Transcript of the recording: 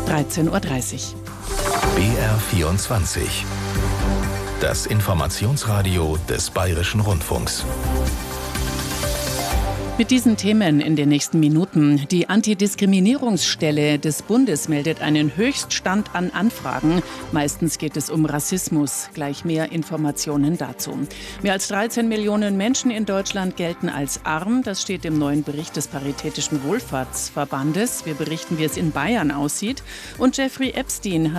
13:30 Uhr. BR24. Das Informationsradio des Bayerischen Rundfunks. Mit diesen Themen in den nächsten Minuten. Die Antidiskriminierungsstelle des Bundes meldet einen Höchststand an Anfragen. Meistens geht es um Rassismus. Gleich mehr Informationen dazu. Mehr als 13 Millionen Menschen in Deutschland gelten als arm. Das steht im neuen Bericht des Paritätischen Wohlfahrtsverbandes. Wir berichten, wie es in Bayern aussieht. Und Jeffrey Epstein